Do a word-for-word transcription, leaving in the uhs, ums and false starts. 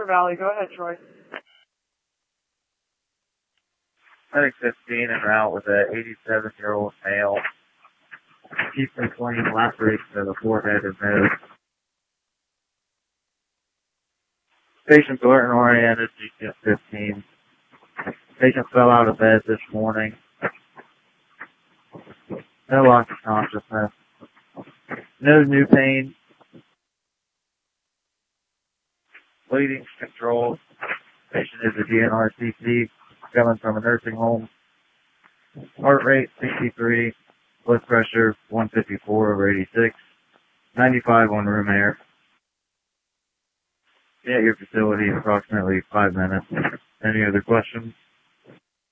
Cooper Valley. Go ahead, Troy. Medic fifteen en route with an eighty-seven-year-old male. Chief complaint laceration to the forehead and nose. Patient's alert and oriented, G C S fifteen. Patient fell out of bed this morning. No loss of consciousness. No new pain. Bleeding controlled. Patient is a D N R C C coming from a nursing home. Heart rate sixty-three. Blood pressure one fifty-four over eighty-six. ninety-five on room air. Be at your facility in approximately five minutes. Any other questions?